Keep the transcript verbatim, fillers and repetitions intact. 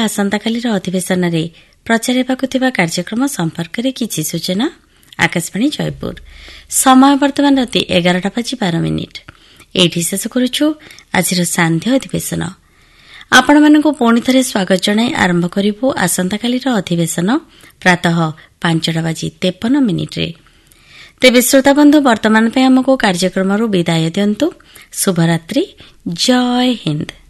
ଆସନ୍ତାକାଲିର ଅଧିବେଶନରେ ପ୍ରଚାର ହେବାକୁ ଥିବା କାର୍ଯ୍ୟକ୍ରମ ସମ୍ପର୍କରେ କିଛି ସୂଚନା। ଆକାଶବାଣୀ ଜୟପୁର ସମୟ ବର୍ତ୍ତମାନ ରାତି ଏଗାରଟା ବାଜି ବାର ମିନିଟ୍। ଏଇଠି ଶେଷ କରୁଛୁ ଆଜିର ସାନ୍ଧ୍ୟ ଅଧିବେଶନ। ଆପଣମାନଙ୍କୁ ପୁଣି ଥରେ ସ୍ୱାଗତ ଜଣାଇ ଆରମ୍ଭ କରିବୁ ଆସନ୍ତାକାଲିର ଅଧିବେଶନ ପ୍ରାତଃ ପାଞ୍ଚଟା ବାଜି ତେପନ ମିନିଟ୍ରେ। ତେବେ ଶ୍ରୋତାବନ୍ଧୁ ବର୍ତ୍ତମାନ ପାଇଁ ଆମକୁ କାର୍ଯ୍ୟକ୍ରମରୁ ବିଦାୟ ଦିଅନ୍ତୁ। ଶୁଭରାତ୍ରି। ଜୟ ହିନ୍ଦ।